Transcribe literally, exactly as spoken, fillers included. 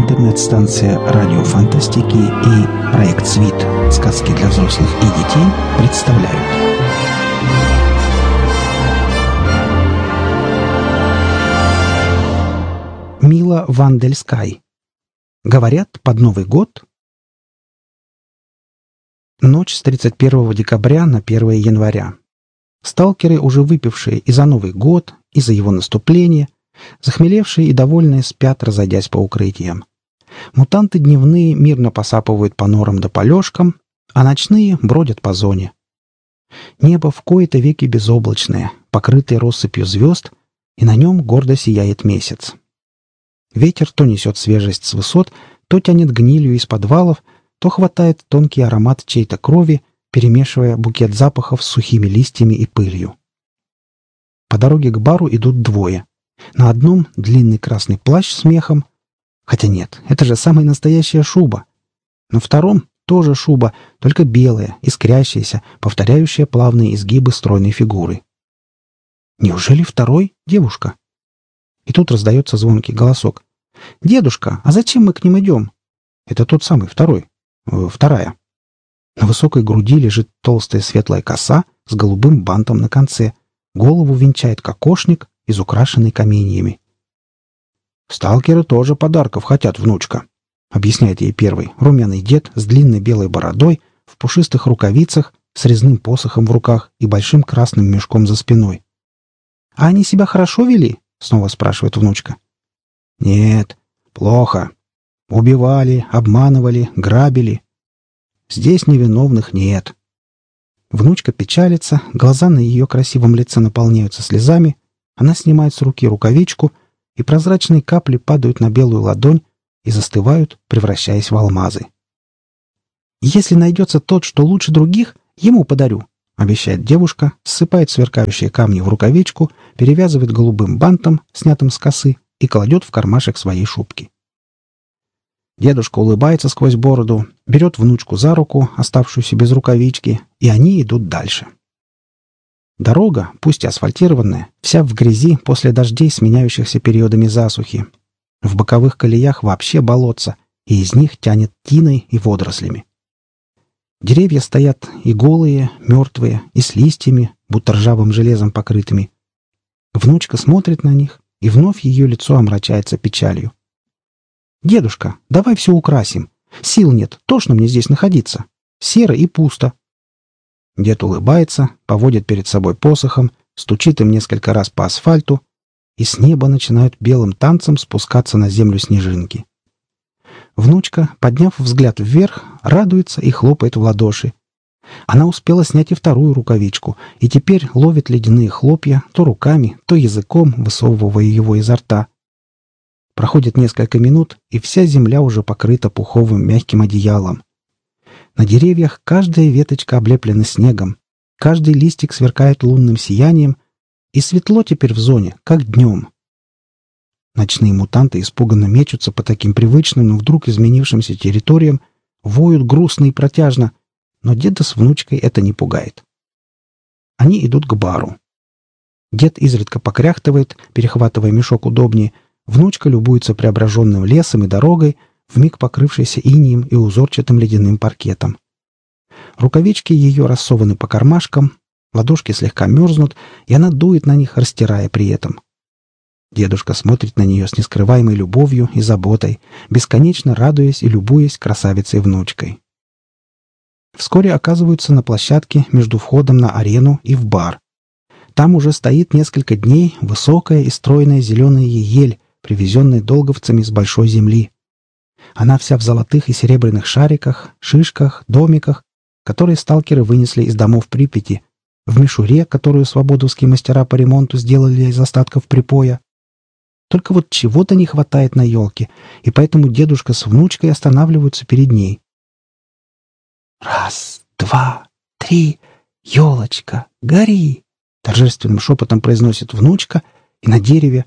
Интернет-станция радиофантастики и проект «Свит. Сказки для взрослых и детей» представляют. Мила Вандельскай. Говорят, под Новый год. Ночь с тридцать первого декабря на первое января. Сталкеры, уже выпившие и за Новый год, и за его наступление, захмелевшие и довольные, спят, разойдясь по укрытиям. Мутанты дневные мирно посапывают по норам да по лёжкам, а ночные бродят по зоне. Небо в кои-то веки безоблачное, покрытое россыпью звезд, и на нем гордо сияет месяц. Ветер то несет свежесть с высот, то тянет гнилью из подвалов, то хватает тонкий аромат чьей-то крови, перемешивая букет запахов с сухими листьями и пылью. По дороге к бару идут двое. На одном длинный красный плащ с мехом, хотя нет, это же самая настоящая шуба. На втором тоже шуба, только белая, искрящаяся, повторяющая плавные изгибы стройной фигуры. Неужели второй — девушка? И тут раздается звонкий голосок. «Дедушка, а зачем мы к ним идем?» Это тот самый второй. Э, вторая. На высокой груди лежит толстая светлая коса с голубым бантом на конце. Голову венчает кокошник, изукрашенный каменьями. «Сталкеры тоже подарков хотят, внучка», — объясняет ей первый, румяный дед с длинной белой бородой, в пушистых рукавицах, с резным посохом в руках и большим красным мешком за спиной. «А они себя хорошо вели?» — снова спрашивает внучка. «Нет, плохо. Убивали, обманывали, грабили. Здесь невиновных нет». Внучка печалится, глаза на ее красивом лице наполняются слезами, она снимает с руки рукавичку, и прозрачные капли падают на белую ладонь и застывают, превращаясь в алмазы. «Если найдется тот, что лучше других, ему подарю», — обещает девушка, ссыпает сверкающие камни в рукавичку, перевязывает голубым бантом, снятым с косы, и кладет в кармашек своей шубки. Дедушка улыбается сквозь бороду, берет внучку за руку, оставшуюся без рукавички, и они идут дальше. Дорога, пусть и асфальтированная, вся в грязи после дождей, сменяющихся периодами засухи. В боковых колеях вообще болотца, и из них тянет тиной и водорослями. Деревья стоят и голые, мертвые, и с листьями, будто ржавым железом покрытыми. Внучка смотрит на них, и вновь ее лицо омрачается печалью. «Дедушка, давай все украсим. Сил нет, тошно мне здесь находиться. Серо и пусто». Дед улыбается, поводит перед собой посохом, стучит им несколько раз по асфальту, и с неба начинают белым танцем спускаться на землю снежинки. Внучка, подняв взгляд вверх, радуется и хлопает в ладоши. Она успела снять и вторую рукавичку, и теперь ловит ледяные хлопья то руками, то языком, высовывая его изо рта. Проходит несколько минут, и вся земля уже покрыта пуховым мягким одеялом. На деревьях каждая веточка облеплена снегом, каждый листик сверкает лунным сиянием, и светло теперь в зоне, как днем. Ночные мутанты испуганно мечутся по таким привычным, но вдруг изменившимся территориям, воют грустно и протяжно, но деда с внучкой это не пугает. Они идут к бару. Дед изредка покряхтывает, перехватывая мешок удобнее, внучка любуется преображенным лесом и дорогой, вмиг покрывшейся инеем и узорчатым ледяным паркетом. Рукавички ее рассованы по кармашкам, ладошки слегка мерзнут, и она дует на них, растирая при этом. Дедушка смотрит на нее с нескрываемой любовью и заботой, бесконечно радуясь и любуясь красавицей-внучкой. Вскоре оказываются на площадке между входом на арену и в бар. Там уже стоит несколько дней высокая и стройная зеленая ель, привезенная долговцами с большой земли. Она вся в золотых и серебряных шариках, шишках, домиках, которые сталкеры вынесли из домов Припяти, в мишуре, которую свободовские мастера по ремонту сделали из остатков припоя. Только вот чего-то не хватает на елке, и поэтому дедушка с внучкой останавливаются перед ней. «Раз, два, три, елочка, гори!» Торжественным шепотом произносит внучка, и на дереве,